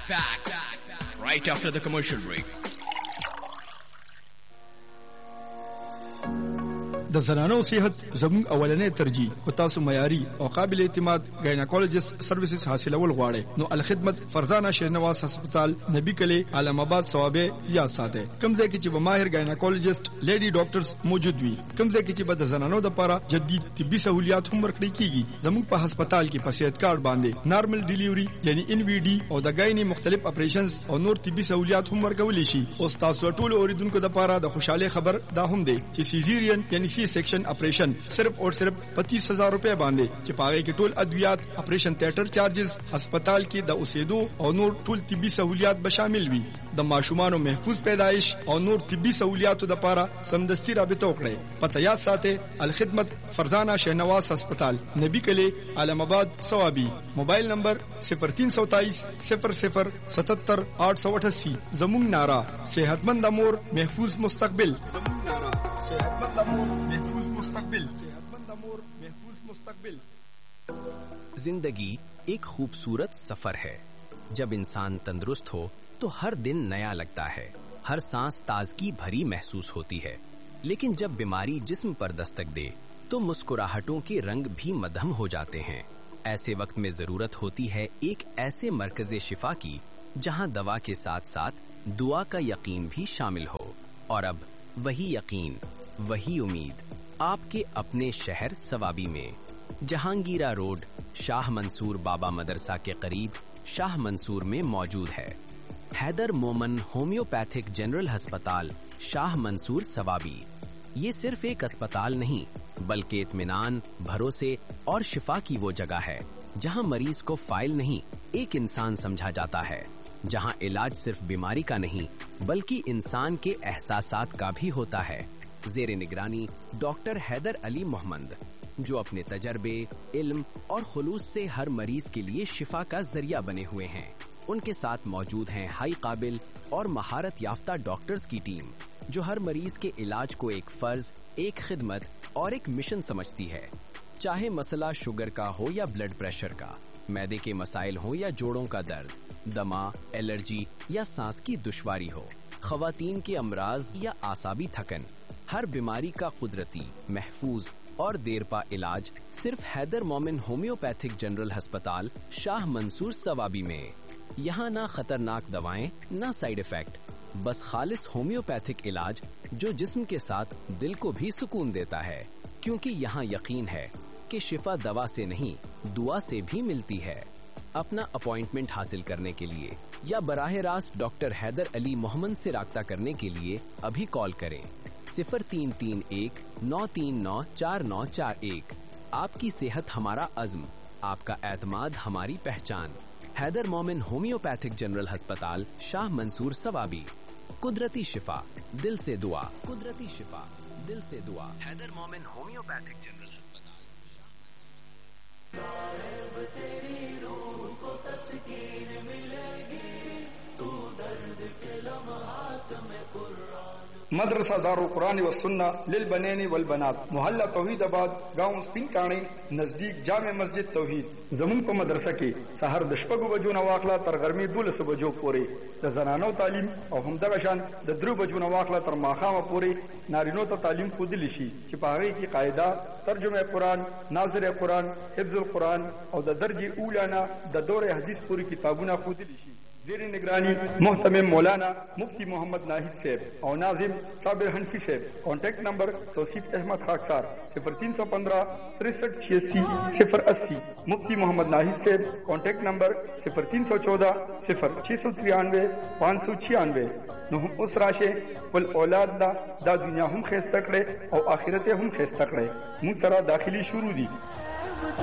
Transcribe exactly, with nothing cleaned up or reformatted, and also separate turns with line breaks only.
Right after the commercial break.
د زنانو صحت زموږ اولنې ترجیح او تاسو معیاري او قابل اعتماد گایناکولوژیست سروسز حاصلول غواړئ نو الخدمت فرزانه شهنواز هسپتال نبی کلی علم آباد صوابه یاد ساتئ. کوم ځای کې چې به ماهر گایناکولوژیست لیډي ډاکټرز موجود وي، کوم ځای کې چې به د زنانو لپاره جدید طبي سہولیات هم ورکړل کیږي. زموږ په هسپتال کې په صحت کارت باندې نارمل ډیلیوري یعنی ان وی ډي او د غایني مختلف اپریشنز او نور طبي سہولیات هم ورکول شي. او تاسو ټول اوریدونکو لپاره د خوشاله خبر دا هم دی چې سیزیرین یعنی سی سیکشن آپریشن صرف اور صرف پچیس ہزار روپے باندھے چې پاگے کے ټول ادویات آپریشن تھیٹر چارجز ہسپتال کی د اوسېدو او نور ټول طبي سہولیات به شامل وي. د ماشومانو محفوظ پیدائش او نور طبي سہولیاتو لپاره سمدستي رابطه وکړئ. پته یاد ساتئ الخدمت فرزانہ شہنواز ہسپتال نبی کلی عالم آباد صوابی. موبائل نمبر صفر تین سو تائیس صفر صفر ستہتر آٹھ سو اٹھاسی. زمون نعرہ صحت مند امور محفوظ مستقبل. زمون نعرہ صحت مند امور محفوظ مستقبل. صحت مند امور محفوظ مستقبل.
زندگی ایک خوبصورت سفر ہے. جب انسان تندرست ہو تو ہر دن نیا لگتا ہے، ہر سانس تازگی بھری محسوس ہوتی ہے. لیکن جب بیماری جسم پر دستک دے تو مسکراہٹوں کے رنگ بھی مدھم ہو جاتے ہیں. ایسے وقت میں ضرورت ہوتی ہے ایک ایسے مرکز شفا کی جہاں دوا کے ساتھ ساتھ دعا کا یقین بھی شامل ہو. اور اب وہی یقین، وہی امید آپ کے اپنے شہر صوابی میں جہانگیرہ روڈ شاہ منصور بابا مدرسہ کے قریب شاہ منصور میں موجود ہے. حیدر مومن ہومیوپیتھک جنرل ہسپتال شاہ منصور صوابی. یہ صرف ایک اسپتال نہیں بلکہ اطمینان، بھروسے اور شفا کی وہ جگہ ہے جہاں مریض کو فائل نہیں ایک انسان سمجھا جاتا ہے، جہاں علاج صرف بیماری کا نہیں بلکہ انسان کے احساسات کا بھی ہوتا ہے. زیر نگرانی ڈاکٹر حیدر علی محمد، جو اپنے تجربے، علم اور خلوص سے ہر مریض کے لیے شفا کا ذریعہ بنے ہوئے ہیں. ان کے ساتھ موجود ہیں ہائی قابل اور مہارت یافتہ ڈاکٹرز کی ٹیم جو ہر مریض کے علاج کو ایک فرض، ایک خدمت اور ایک مشن سمجھتی ہے. چاہے مسئلہ شوگر کا ہو یا بلڈ پریشر کا، معدے کے مسائل ہوں یا جوڑوں کا درد، دما، الرجی یا سانس کی دشواری ہو، خواتین کے امراض یا اعصابی تھکن، ہر بیماری کا قدرتی، محفوظ اور دیرپا علاج صرف حیدر مومن ہومیوپیتھک جنرل ہسپتال شاہ منصور صوابی میں. یہاں نہ خطرناک دوائیں نہ سائیڈ افیکٹ، بس خالص ہومیوپیتھک علاج جو جسم کے ساتھ دل کو بھی سکون دیتا ہے. کیونکہ یہاں یقین ہے کہ شفا دوا سے نہیں دعا سے بھی ملتی ہے. اپنا اپوائنٹمنٹ حاصل کرنے کے لیے یا براہ راست ڈاکٹر حیدر علی محمد سے رابطہ کرنے کے لیے ابھی کال کریں صفر تین تین ایک نو تین نو چار نو چار ایک. آپ کی صحت ہمارا عزم، آپ کا اعتماد ہماری پہچان. حیدر مومن ہومیوپیتھک جنرل ہسپتال شاہ منصور صوابی. قدرتی شفا دل سے دعا، قدرتی شفا دل سے دعا. حیدر مومن ہومیوپیتھک جنرل ہسپتال شاہ منصور. تیری روح کو تسکین ملے گی، تو درد کے لمحات میں قرآن.
مدرسہ دار القرآن و سنہ للبنین والبنات، محلہ توحید آباد، گاؤں سپین کاڼی، نزدیک جامع مسجد توحید. زمون په مدرسه کې سحر د شپږو بجو نه واخله تر غرمې دولسو بجو پورې د زنانو تعلیم او همدغه شان د درو بجو نه واخله تر ماښامه پورې نارینو ته تعلیم ښودلی شي چې په هغې کې قاعده، ترجمه قرآن، ناظر قرآن، حفظ القرآن او د درجې اوله نه د دور حدیث پورې کتابونه ښودلی شي. زیر نگرانی محتمم مولانا مفتی محمد ناہید صاحب اور ناظم صابر حنفی صاحب. کانٹیکٹ نمبر توصیف احمد خاکسار صفر تین سو پندرہ تریسٹھ چھیاسی صفر اسی. مفتی محمد ناہید صاحب کانٹیکٹ نمبر صفر تین سو چودہ صفر چھ سو ترانوے پانچ سو چھیانوے. نو ہم اس راشے پل اولاد دا دا دنیا ہم خیز تکڑے اور آخرت ہم خیز تکڑے. منگ سرا داخلی شروع دی.